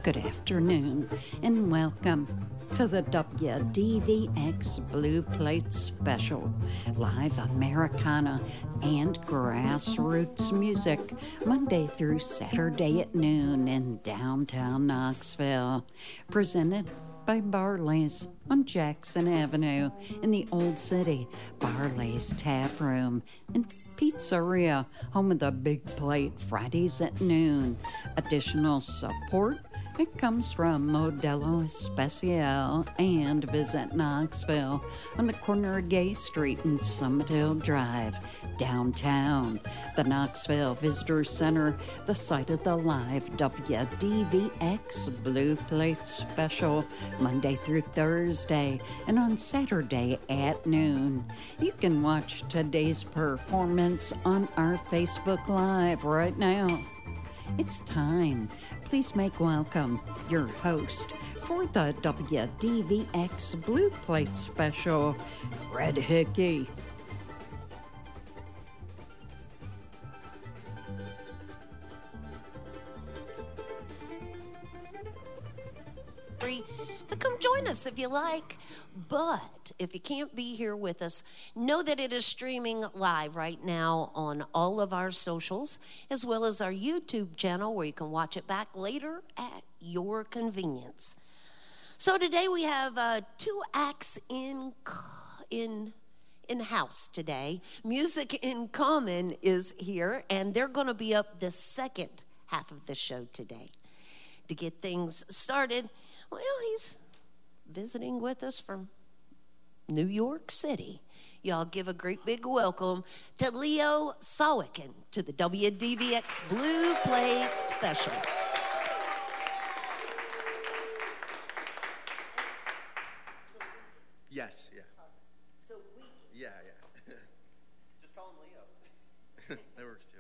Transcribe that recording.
Good afternoon and welcome to the WDVX Blue Plate Special, live Americana and grassroots music, Monday through Saturday at noon in downtown Knoxville. Presented by Barley's on Jackson Avenue in the Old City, Barley's Tap Room and Pizzeria, home of the Big Plate Fridays at noon. Additional support, it comes from Modelo Especial and Visit Knoxville on the corner of Gay Street and Summit Hill Drive, downtown. The Knoxville Visitor Center, the site of the live WDVX Blue Plate Special, Monday through Thursday and on Saturday at noon. You can watch today's performance on our Facebook Live right now. It's time. Please make welcome your host for the WDVX Blue Plate Special, Red Hickey. To come join us if you like. But if you can't be here with us, know that it is streaming live right now on all of our socials, as well as our YouTube channel where you can watch it back later at your convenience. So today we have two acts in-house today. Music in Common is here, and they're going to be up the second half of the show today. To get things started, well, he's visiting with us from New York City. Y'all give a great big welcome to Leo Sawikin to the WDVX Blue Plate Special. Yes, yeah. So we... Yeah. Just call him Leo. That works.